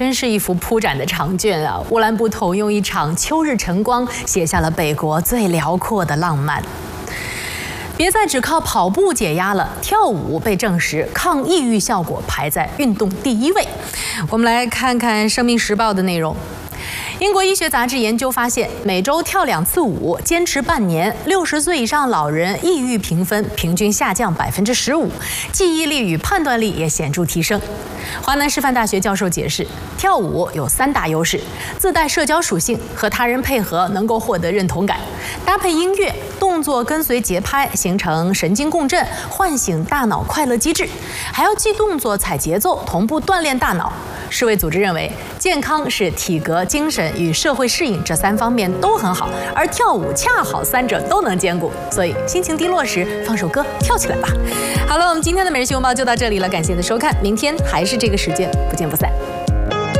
真是一幅铺展的长卷啊！乌兰布统用一场秋日晨光写下了北国最辽阔的浪漫。别再只靠跑步解压了，跳舞被证实抗抑郁效果排在运动第1位。我们来看看《生命时报》的内容。英国医学杂志研究发现，每周跳2次舞，坚持半年，60岁以上老人抑郁评分平均下降15%，记忆力与判断力也显著提升。华南师范大学教授解释，跳舞有3大优势：自带社交属性，和他人配合能够获得认同感；搭配音乐，动作跟随节拍，形成神经共振，唤醒大脑快乐机制；还要记动作、踩节奏，同步锻炼大脑。世卫组织认为，健康是体格、精神与社会适应这3方面都很好，而跳舞恰好3者都能兼顾。所以心情低落时，放首歌跳起来吧。好了，我们今天的每日新闻报就到这里了，感谢您的收看，明天还是这个时间，不见不散。